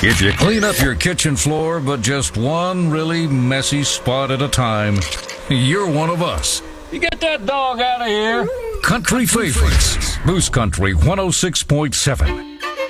If you clean up your kitchen floor, but just one really messy spot at a time, you're one of us. You get that dog out of here. Country Favorites, Moose Country 106.7.